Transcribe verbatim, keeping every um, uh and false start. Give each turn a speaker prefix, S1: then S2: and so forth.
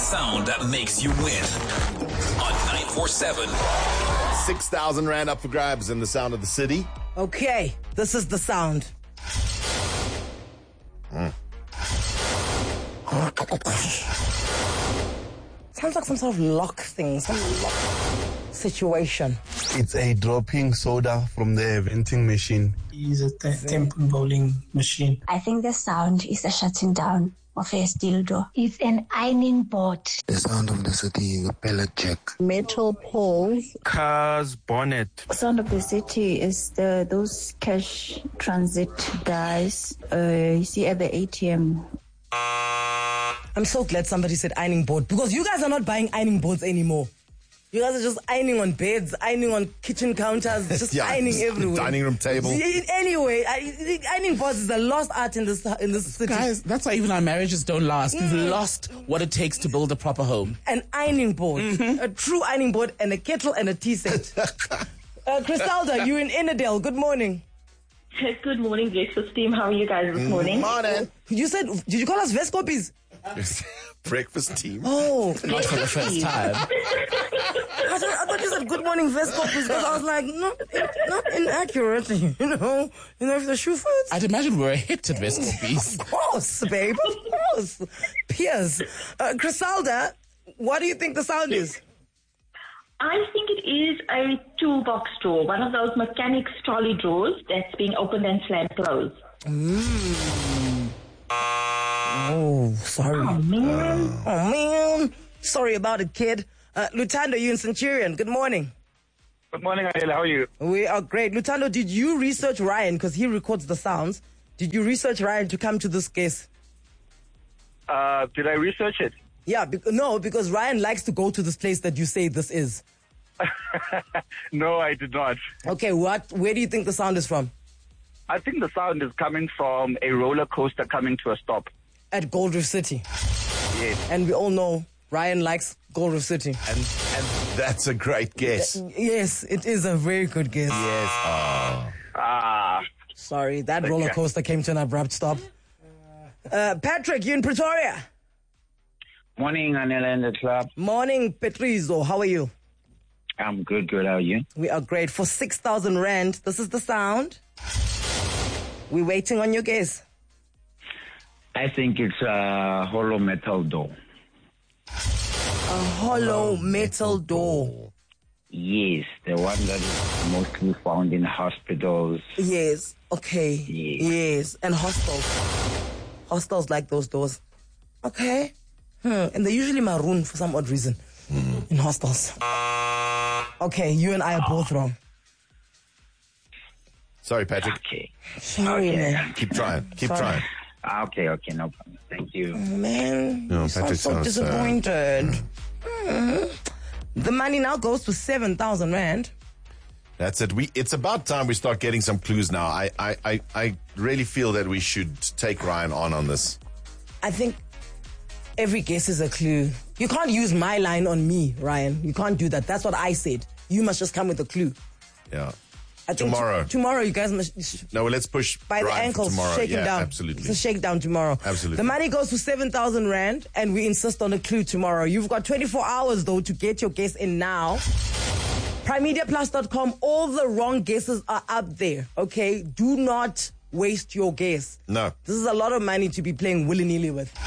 S1: sound that makes you win on nine four seven.
S2: six thousand rand up for grabs in the sound of the city.
S3: Okay, this is the sound.
S2: Mm.
S3: Sounds like some sort of lock thing, some lock situation.
S4: It's a dropping soda from the venting machine.
S5: Is a te- temple bowling machine.
S6: I think the sound is a shutting down of a steel door.
S7: It's an ironing board.
S8: The sound of the city, a pellet check.
S9: Metal poles.
S10: Car's bonnet.
S11: The sound of the city is the those cash transit guys uh, you see at the A T M.
S3: I'm so glad somebody said ironing board, because you guys are not buying ironing boards anymore. You guys are just ironing on beds, ironing on kitchen counters, just
S2: yeah,
S3: ironing everywhere.
S2: Dining room table.
S3: Anyway, I, ironing boards is a lost art in this in this city.
S12: Guys, that's why even our marriages don't last. We've mm. lost what it takes to build a proper home.
S3: An ironing board, mm-hmm. a true ironing board, and a kettle and a tea set. uh, Crisalda, you're in Innerdale. Good morning.
S13: Good morning, breakfast team. How are you guys this morning?
S2: Morning.
S3: You said, did you call us Vescopies?
S2: Breakfast team.
S3: Oh,
S12: not for the first time.
S3: I, thought, I thought you said good morning Vescopies, because I was like, no, not inaccurate. You know, you know if the shoe fits.
S12: I'd imagine we're a hit at Vescopies.
S3: Of course, babe. Of course. Piers, uh, Crisalda, what do you think the sound is?
S13: I think it is a toolbox drawer, one of those mechanics trolley drawers that's being opened and slammed closed.
S3: Mm. Oh, sorry.
S13: Oh, man.
S3: Uh, oh, man. Sorry about it, kid. Uh, Lutando, you in Centurion. Good morning.
S10: Good morning, Adela. How are you?
S3: We are great. Lutando, did you research Ryan, because he records the sounds? Did you research Ryan to come to this case?
S10: Uh, did I research it?
S3: Yeah, be- no, because Ryan likes to go to this place that you say this is.
S10: No, I did not.
S3: Okay, what? Where do you think the sound is from?
S10: I think the sound is coming from a roller coaster coming to a stop.
S3: At Gold Reef City.
S10: Yes.
S3: And we all know Ryan likes Gold Reef City.
S2: And, and that's a great guess.
S3: Yes, it is a very good guess.
S2: Yes. Oh.
S10: Ah.
S3: Sorry, that roller coaster came to an abrupt stop. Uh, Patrick, you in Pretoria?
S14: Morning, Anela and the club.
S3: Morning, Petrizo. How are you?
S14: I'm good, good. How are you?
S3: We are great. For six thousand rand, this is the sound. We're waiting on your guess.
S14: I think it's a hollow metal door.
S3: A hollow metal door.
S14: Yes, the one that is mostly found in hospitals.
S3: Yes, okay.
S14: Yes,
S3: yes. And hostels. Hostels like those doors. Okay. Hmm. And they're usually maroon for some odd reason mm. in hostels. Okay, you and I are both wrong.
S2: Sorry, Patrick.
S14: Okay.
S3: Sorry,
S14: okay.
S2: man. Keep trying. Keep
S3: Sorry.
S2: trying.
S14: Okay, okay, no problem. Thank you.
S3: Oh, man.
S2: No,
S3: you
S2: Patrick
S3: sound so
S2: sounds,
S3: disappointed.
S2: Uh,
S3: mm. The money now goes to seven thousand rand.
S2: That's it. We. It's about time we start getting some clues now. I, I, I, I really feel that we should take Ryan on on this.
S3: I think every guess is a clue. You can't use my line on me, Ryan. You can't do that. That's what I said. You must just come with a clue.
S2: Yeah.
S3: I think
S2: tomorrow.
S3: T- tomorrow, you guys must...
S2: No, well, let's push
S3: by
S2: Ryan
S3: the ankles,
S2: tomorrow.
S3: shake
S2: yeah,
S3: him down.
S2: Absolutely.
S3: It's a shakedown tomorrow.
S2: Absolutely.
S3: The money goes to seven thousand rand, and we insist on a clue tomorrow. You've got twenty-four hours, though, to get your guess in now. prime media plus dot com. All the wrong guesses are up there, okay? Do not waste your guess.
S2: No.
S3: This is a lot of money to be playing willy-nilly with.